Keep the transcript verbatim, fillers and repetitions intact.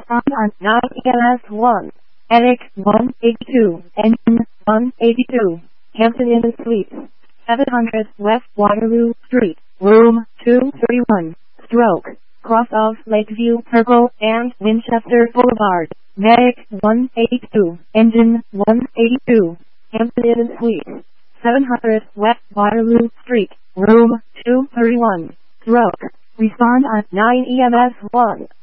Respond on nine E M S one. Attic one eighty-two. Engine one eighty-two. Hampton Inn & Suites. seven hundred West Waterloo Street. Room two thirty-one. Stroke. Cross of Lakeview Purple and Winchester Boulevard. Medic one eighty-two. Engine one eighty-two. Hampton Inn & Suites. seven hundred West Waterloo Street. Room two thirty-one. Stroke. Respond on nine E M S one.